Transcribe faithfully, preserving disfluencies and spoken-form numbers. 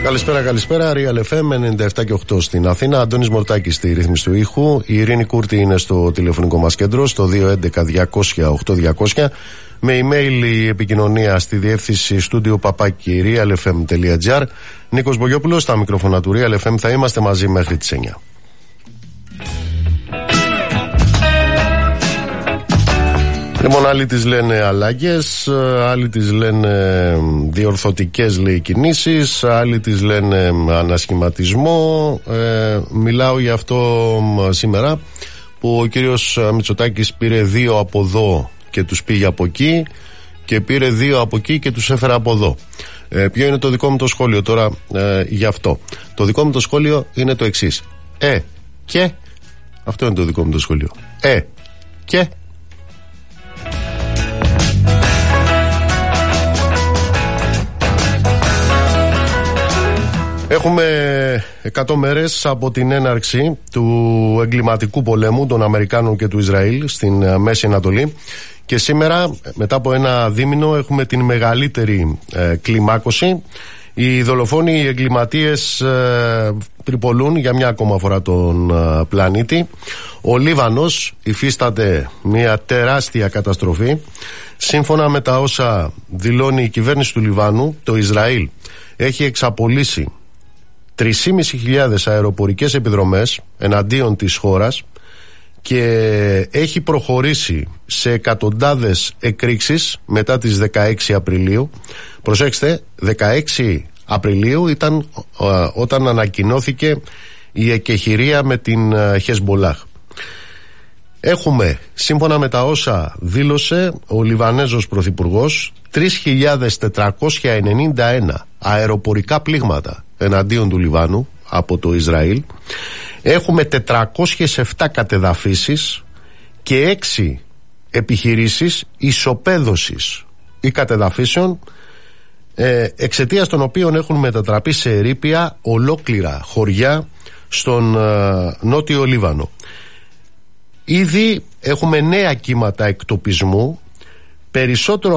Καλησπέρα, καλησπέρα. Real εφ εμ ενενήντα επτά και οκτώ στην Αθήνα. Αντώνης Μορτάκης στη ρύθμιση του ήχου. Η Ειρήνη Κούρτη είναι στο τηλεφωνικό μας κέντρο, στο δύο έντεκα διακόσια οκτώ διακόσια. Με email η επικοινωνία στη διεύθυνση στούντιο παπάκι realfm τελεία gr. Νίκος Μπογιόπουλος στα μικρόφωνα του Real εφ εμ. Θα είμαστε μαζί μέχρι τις εννιά. Λοιπόν, άλλοι τις λένε αλλαγές, άλλοι τις λένε διορθωτικές, λέει, κινήσεις, άλλοι τις λένε ανασχηματισμό. Ε, μιλάω για αυτό σήμερα που ο κύριος Μητσοτάκης πήρε δύο από εδώ και τους πήγε από εκεί και πήρε δύο από εκεί και τους έφερε από εδώ. Ε, ποιο είναι το δικό μου το σχόλιο τώρα ε, γι' αυτό? Το δικό μου το σχόλιο είναι το εξής. Ε, και, αυτό είναι το δικό μου το σχόλιο. Ε, και... Έχουμε εκατό μέρες από την έναρξη του εγκληματικού πολέμου των Αμερικάνων και του Ισραήλ στην Μέση Ανατολή και σήμερα, μετά από ένα δίμηνο, έχουμε την μεγαλύτερη ε, κλιμάκωση. Οι δολοφόνοι, οι εγκληματίες ε, τρυπολούν για μια ακόμα φορά τον ε, πλανήτη. Ο Λίβανος υφίσταται μια τεράστια καταστροφή. Σύμφωνα με τα όσα δηλώνει η κυβέρνηση του Λιβάνου, το Ισραήλ έχει εξαπολύσει τρεις χιλιάδες πεντακόσιες αεροπορικές επιδρομές εναντίον της χώρας και έχει προχωρήσει σε εκατοντάδες εκρήξεις μετά τις δεκαέξι Απριλίου. Προσέξτε, δεκαέξι Απριλίου ήταν ε, όταν ανακοινώθηκε η εκεχηρία με την ε, Χεσμπολάχ. Έχουμε, σύμφωνα με τα όσα δήλωσε ο Λιβανέζος Πρωθυπουργός, τρεις χιλιάδες τετρακόσια ενενήντα ένα αεροπορικά πλήγματα εναντίον του Λιβάνου από το Ισραήλ. Έχουμε τετρακόσιες επτά κατεδαφίσεις και έξι επιχειρήσεις ισοπαίδωσης ή κατεδαφίσεων, ε, εξαιτίας των οποίων έχουν μετατραπεί σε ερείπια ολόκληρα χωριά στον ε, νότιο Λίβανο. Ήδη έχουμε νέα κύματα εκτοπισμού, περισσότερο